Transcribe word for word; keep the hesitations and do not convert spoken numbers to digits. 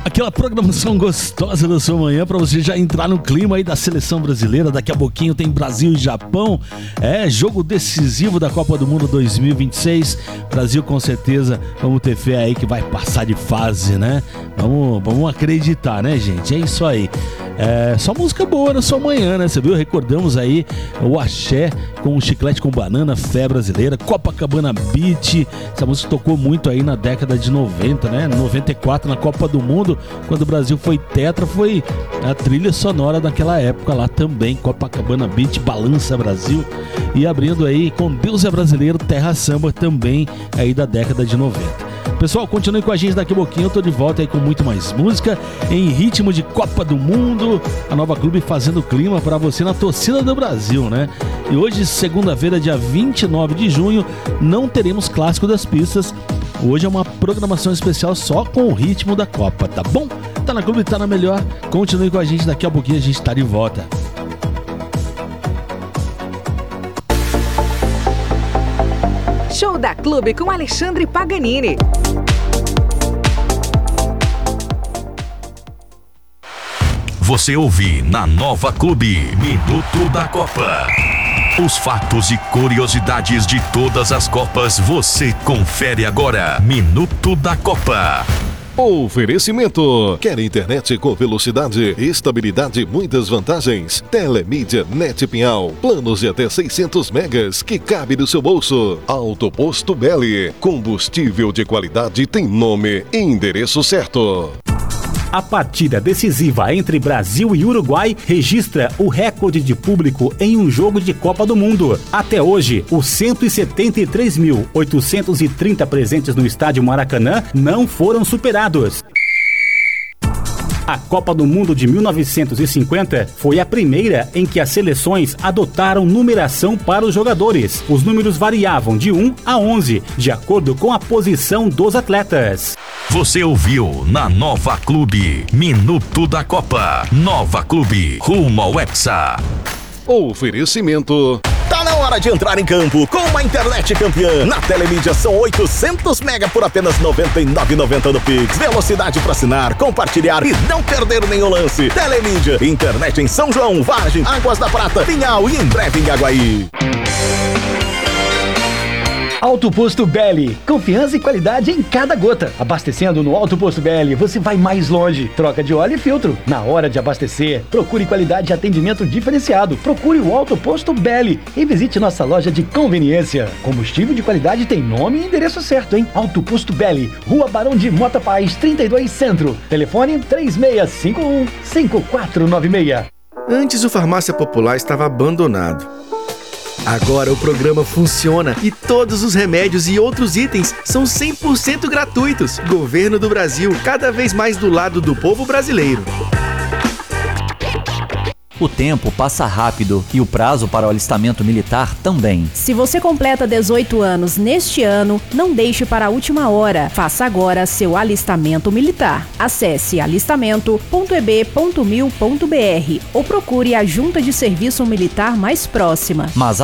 Aquela programação gostosa da sua manhã para você já entrar no clima aí da seleção brasileira. Daqui a pouquinho tem Brasil e Japão. É, jogo decisivo da Copa do Mundo dois mil e vinte e seis. Brasil com certeza, vamos ter fé aí que vai passar de fase, né? Vamos, vamos acreditar, né, gente? É isso aí. É, só música boa na sua manhã, né? Você viu? Recordamos aí o Axé com o Chiclete com Banana, Fé Brasileira, Copacabana Beach. Essa música tocou muito aí na década de noventa, né? noventa e quatro, na Copa do Mundo, quando o Brasil foi tetra, foi a trilha sonora daquela época lá também. Copacabana Beach, Balança Brasil. E abrindo aí com Deus é Brasileiro, Terra Samba, também aí da década de noventa. Pessoal, continue com a gente daqui a pouquinho. Eu tô de volta aí com muito mais música em ritmo de Copa do Mundo. A Nova Clube fazendo clima para você na torcida do Brasil, né? E hoje, segunda-feira, dia vinte e nove de junho, não teremos Clássico das Pistas. Hoje é uma programação especial só com o ritmo da Copa, tá bom? Tá na Clube, tá na melhor. Continue com a gente, daqui a pouquinho a gente tá de volta. Show da Clube com Alexandre Paganini. Você ouve na Nova Clube, Minuto da Copa. Os fatos e curiosidades de todas as Copas você confere agora. Minuto da Copa. Oferecimento. Quer internet com velocidade, estabilidade e muitas vantagens? Telemídia Net Pinhal. Planos de até seiscentos megas que cabe no seu bolso. Autoposto Belli. Combustível de qualidade tem nome e endereço certo. A partida decisiva entre Brasil e Uruguai registra o recorde de público em um jogo de Copa do Mundo. Até hoje, os cento e setenta e três mil oitocentos e trinta presentes no estádio Maracanã não foram superados. A Copa do Mundo de mil novecentos e cinquenta foi a primeira em que as seleções adotaram numeração para os jogadores. Os números variavam de um a onze, de acordo com a posição dos atletas. Você ouviu na Nova Clube, Minuto da Copa. Nova Clube, rumo ao Hexa. Oferecimento. Tá na hora de entrar em campo com uma internet campeã. Na Telemídia são oitocentos mega por apenas noventa e nove reais e noventa centavos no Pix. Velocidade para assinar, compartilhar e não perder nenhum lance. Telemídia, internet em São João, Vargem, Águas da Prata, Pinhal e em breve em Aguaí. Alto Posto Belli, confiança e qualidade em cada gota. Abastecendo no Alto Posto Belli, você vai mais longe. Troca de óleo e filtro. Na hora de abastecer, procure qualidade e atendimento diferenciado. Procure o Alto Posto Belli e visite nossa loja de conveniência. Combustível de qualidade tem nome e endereço certo, hein? Alto Posto Belli, Rua Barão de Mota Paz, trinta e dois Centro. Telefone três seis cinco um, cinco quatro nove seis. Antes o Farmácia Popular estava abandonado. Agora o programa funciona e todos os remédios e outros itens são cem por cento gratuitos. Governo do Brasil, cada vez mais do lado do povo brasileiro. O tempo passa rápido e o prazo para o alistamento militar também. Se você completa dezoito anos neste ano, não deixe para a última hora. Faça agora seu alistamento militar. Acesse alistamento ponto e b ponto mil ponto b r ou procure a Junta de Serviço Militar mais próxima. Mas